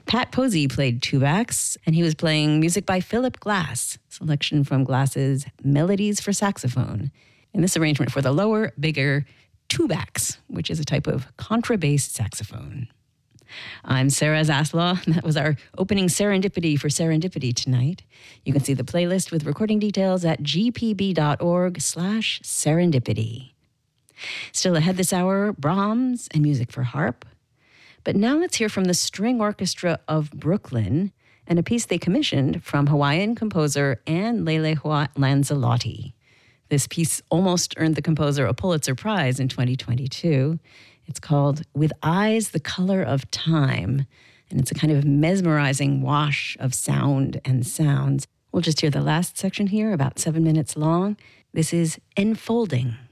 Pat Posey played tubax, and he was playing music by Philip Glass, selection from Glass's Melodies for Saxophone, in this arrangement for the lower, bigger tubax, which is a type of contrabass saxophone. I'm Sarah Zaslaw. That was our opening serendipity for Serendipity tonight. You can see the playlist with recording details at gpb.org/serendipity. Still ahead this hour, Brahms and music for harp. But now let's hear from the String Orchestra of Brooklyn and a piece they commissioned from Hawaiian composer Anne Lelehoa Lanzalotti. This piece almost earned the composer a Pulitzer Prize in 2022. It's called With Eyes the Color of Time, and it's a kind of mesmerizing wash of sound and sounds. We'll just hear the last section here, about 7 minutes long. This is Enfolding.